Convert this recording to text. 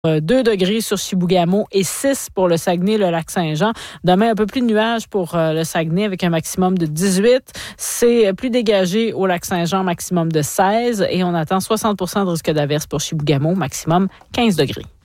2 degrés sur Chibougamau et 6 pour le Saguenay, le Lac-Saint-Jean. Demain, un peu plus de nuages pour le Saguenay avec un maximum de 18. C'est plus dégagé au Lac-Saint-Jean, maximum de 16. Et on attend 60 % de risque d'averse pour Chibougamau, maximum 15 degrés.